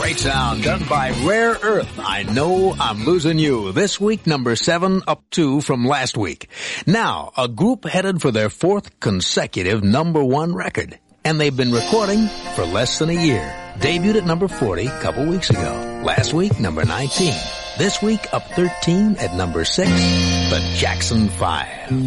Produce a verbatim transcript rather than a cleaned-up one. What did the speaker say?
Great sound done by Rare Earth. I Know I'm Losing You. This week, number seven, up two from last week. Now, a group headed for their fourth consecutive number one record. And they've been recording for less than a year. Debuted at number forty a couple weeks ago. Last week, number nineteen. This week, up thirteen at number six, the Jackson Five.